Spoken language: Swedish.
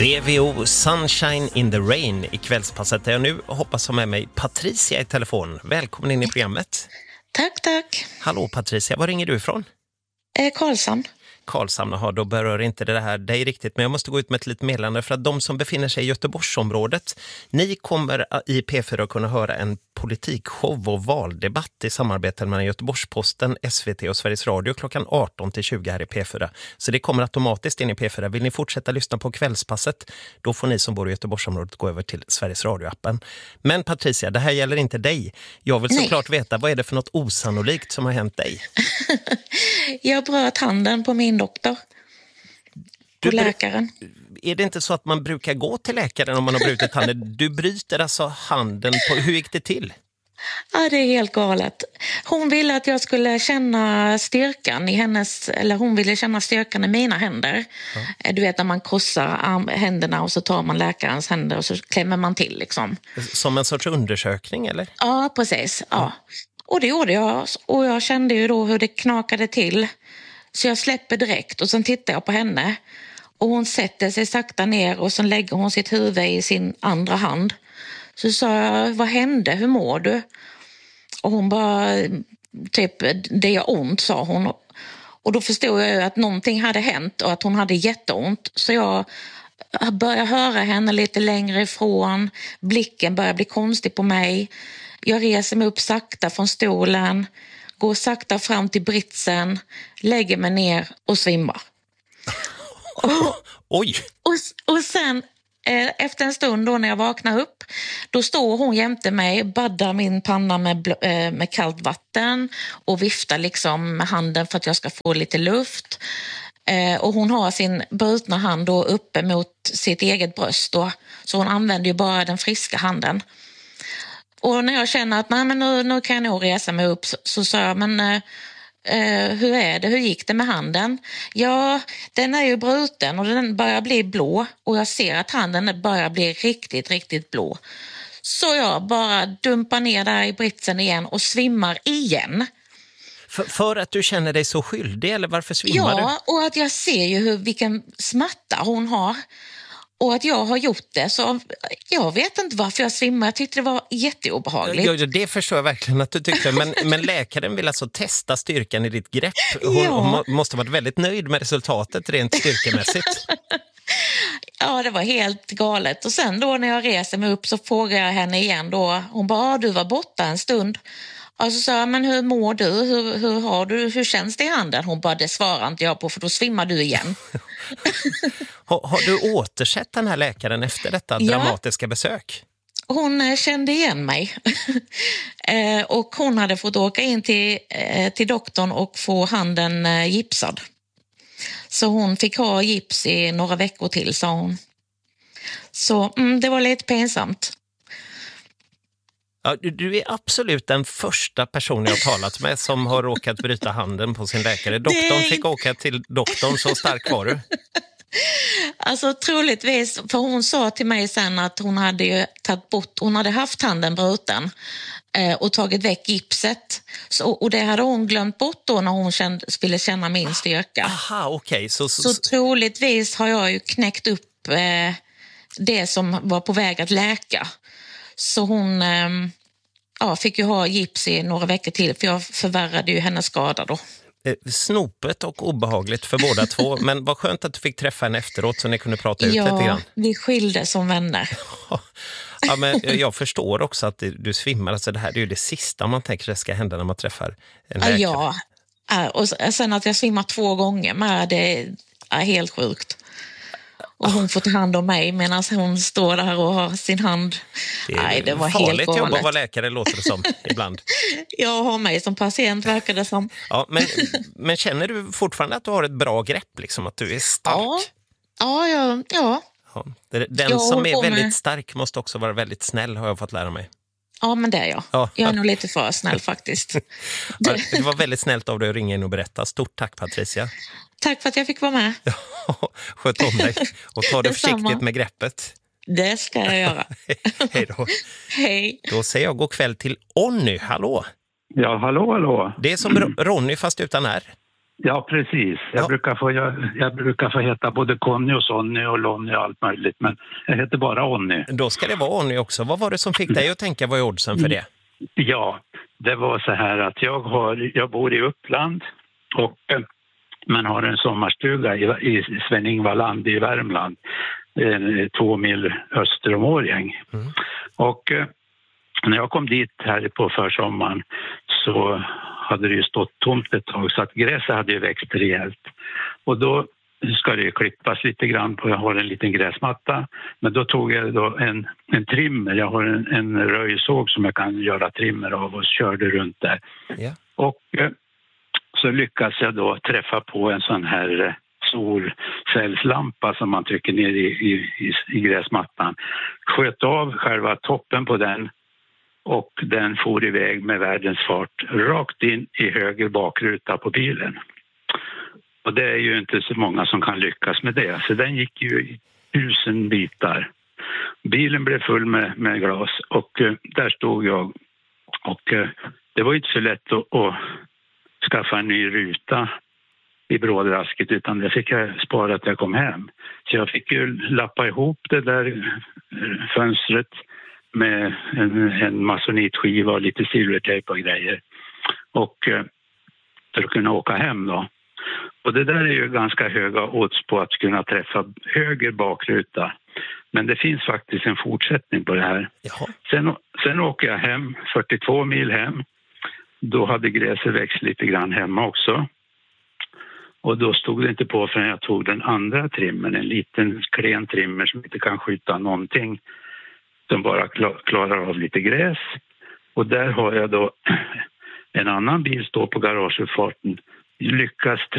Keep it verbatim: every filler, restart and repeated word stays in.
B V O Sunshine in the Rain i kvällspasset där jag nu hoppas ha med mig Patricia i telefon. Välkommen in i programmet. Tack, tack. Hallå Patricia, var ringer du ifrån? Eh, Karlshamn. Karlshamn, aha, då berör inte det här dig riktigt, men jag måste gå ut med ett litet meddelande för att de som befinner sig i Göteborgsområdet, ni kommer i P fyra att kunna höra en politikshow och valdebatt i samarbete mellan Göteborgsposten, S V T och Sveriges Radio klockan arton till tjugo här i P fyra. Så det kommer automatiskt in i P fyra. Vill ni fortsätta lyssna på kvällspasset, då får ni som bor i Göteborgsområdet gå över till Sveriges Radio-appen. Men Patricia, det här gäller inte dig. Jag vill såklart veta, vad är det för något osannolikt som har hänt dig? Jag bröt handen på min doktor. På du, läkaren. Är det inte så att man brukar gå till läkaren om man har brutit handen? Du bryter alltså handen på... Hur gick det till? Ja, det är helt galet. Hon ville att jag skulle känna styrkan i hennes... Eller hon ville känna styrkan i mina händer. Ja. Du vet när man krossar arm, händerna och så tar man läkarens händer och så klämmer man till liksom. Som en sorts undersökning, eller? Ja, precis. Ja. Ja. Och det gjorde jag. Och jag kände ju då hur det knakade till. Så jag släpper direkt och sen tittar jag på henne. Och hon sätter sig sakta ner och sen lägger hon sitt huvud i sin andra hand. Så sa jag, vad hände? Hur mår du? Och hon bara, typ, det gör ont, sa hon. Och då förstod jag ju att någonting hade hänt och att hon hade jätteont. Så jag började höra henne lite längre ifrån. Blicken började bli konstig på mig. Jag reser mig upp sakta från stolen. Går sakta fram till britsen. Lägger mig ner och svimmar. Och, Oj! Och, och sen eh, efter en stund då när jag vaknar upp, då står hon jämte mig, baddar min panna med, eh, med kallt vatten och viftar liksom med handen för att jag ska få lite luft. Eh, och hon har sin brutna hand då uppe mot sitt eget bröst då, så hon använder ju bara den friska handen. Och när jag känner att nej, men nu, nu kan jag nog resa mig upp, så, så sa jag, men... Eh, Uh, hur är det? Hur gick det med handen? Ja, den är ju bruten och den börjar bli blå. Och jag ser att handen börjar bli riktigt, riktigt blå. Så jag bara dumpar ner där i britsen igen och svimmar igen. För, för att du känner dig så skyldig, eller varför svimmar ja, du? Ja, och att jag ser ju hur, vilken smärta hon har. Och att jag har gjort det, så jag vet inte varför jag svimmar. Jag tyckte det var jätteobehagligt. Ja, det förstår jag verkligen att du tyckte. Men, men läkaren vill alltså testa styrkan i ditt grepp. Hon, ja. hon måste ha varit väldigt nöjd med resultatet rent styrkemässigt. Ja, det var helt galet. Och sen då när jag reser mig upp så frågar jag henne igen då. Hon bara, du var borta en stund. Och så sa jag, men hur mår du? Hur, hur har du? Hur känns det i handen? Hon bara, det svarar inte jag på för då svimmar du igen. har, har du återsett den här läkaren efter detta ja. dramatiska besök? Hon kände igen mig. Och hon hade fått åka in till, till doktorn och få handen gipsad. Så hon fick ha gips i några veckor till, sa hon. Så mm, det var lite pinsamt. Ja, du är absolut den första personen jag har talat med som har råkat bryta handen på sin läkare. Doktorn det... fick åka till doktorn, så stark var du. Alltså troligtvis, för hon sa till mig sen att hon hade ju tagit bort, hon hade haft handen bruten eh, och tagit väck gipset. Så, och det hade hon glömt bort då när hon kände, ville känna min styrka. Aha, okej. Okay. Så, så, så troligtvis har jag ju knäckt upp eh, det som var på väg att läka. Så hon eh, ja, fick ju ha gips i några veckor till, för jag förvärrade ju hennes skada då. Snopet och obehagligt för båda två, men vad skönt att du fick träffa henne efteråt så ni kunde prata ut ja, lite grann. Ja, vi skilde som vänner. Ja, men jag förstår också att du svimmar. Alltså det här är ju det sista man tänker det ska hända när man träffar en läkare. Ja, och sen att jag svimmar två gånger med, det är helt sjukt. Och hon får ta hand om mig medan hon står där och har sin hand. Det är Nej, det var farligt helt galet. jobb att vara läkare, låter det som ibland. Jag har mig som patient, verkar det som. Ja, men, men känner du fortfarande att du har ett bra grepp, liksom, att du är stark? Ja, ja, ja. ja. ja den jag som är väldigt med... stark måste också vara väldigt snäll, har jag fått lära mig. Ja, men det är jag. Ja. Jag är nog lite för snäll faktiskt. Ja, det var väldigt snällt av dig att ringa in och berätta. Stort tack, Patricia. Tack för att jag fick vara med. Ja, sköt om dig och ta det försiktigt med greppet. Det ska jag göra. Hej då. Hej. Då säger jag god kväll till Onny. Hallå. Ja, hallå, hallå. Det är som Ronny fast utan R. Ja, precis. Jag, Ja. brukar få, jag, jag brukar få heta både Conny och Sonny och Lonny och allt möjligt, men jag heter bara Onny. Då ska det vara Onny också. Vad var det som fick dig att tänka, vad är oddsen för det? Ja, det var så här att jag, har, jag bor i Uppland och eh, man har en sommarstuga i, i Sven-Ingvarland i Värmland, eh, två mil öster om Årjäng. Mm. Och eh, när jag kom dit här på försommaren så hade det ju stått tomt ett tag så att gräset hade ju växt rejält. Och då ska det ju klippas lite grann på, jag har en liten gräsmatta. Men då tog jag då en, en trimmer, jag har en, en röjsåg som jag kan göra trimmer av och körde runt där. Yeah. Och eh, så lyckas jag då träffa på en sån här eh, solcellslampa som man trycker ner i, i, i, i gräsmattan. Sköt av själva toppen på den. Och den for iväg med världens fart rakt in i höger bakruta på bilen. Och det är ju inte så många som kan lyckas med det. Så den gick ju i tusen bitar. Bilen blev full med, med glas och uh, där stod jag. Och uh, det var inte så lätt att, att skaffa en ny ruta i brådrasket utan det fick jag spara att jag kom hem. Så jag fick ju lappa ihop det där fönstret med en, en masonitskiva och lite silvertejp och grejer. Och eh, för att kunna åka hem då. Och det där är ju ganska höga odds på att kunna träffa höger bakruta. Men det finns faktiskt en fortsättning på det här. Sen, sen åker jag hem, fyrtiotvå mil hem. Då hade gräset växt lite grann hemma också. Och då stod det inte på förrän jag tog den andra trimmen. En liten klen trimmer som inte kan skjuta någonting. Som bara klarar av lite gräs. Och där har jag då en annan bil stå på garageuppfarten. Lyckas